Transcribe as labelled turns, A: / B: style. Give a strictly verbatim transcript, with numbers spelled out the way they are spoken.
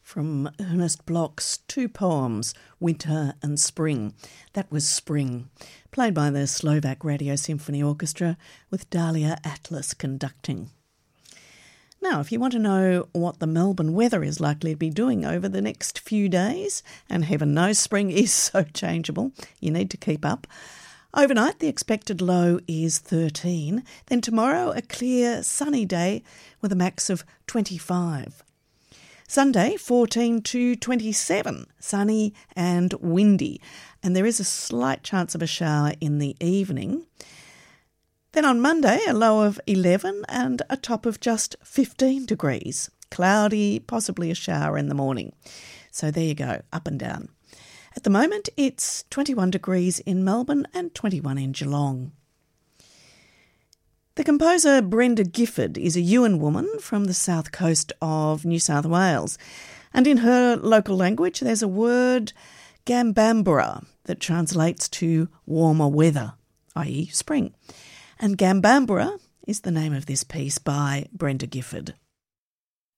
A: from Ernest Bloch's two poems, Winter and Spring. That was Spring, played by the Slovak Radio Symphony Orchestra with Dalia Atlas conducting. Now, if you want to know what the Melbourne weather is likely to be doing over the next few days, and heaven knows spring is so changeable, you need to keep up. Overnight, the expected low is thirteen. Then tomorrow, a clear, sunny day with a max of twenty-five. Sunday, fourteen to twenty-seven, sunny and windy. And there is a slight chance of a shower in the evening. Then on Monday, a low of eleven and a top of just fifteen degrees. Cloudy, possibly a shower in the morning. So there you go, up and down. At the moment, it's twenty-one degrees in Melbourne and twenty-one in Geelong. The composer Brenda Gifford is a Yuin woman from the south coast of New South Wales. And in her local language, there's a word, Gambambara, that translates to warmer weather, that is spring. And Gambambara is the name of this piece by Brenda Gifford.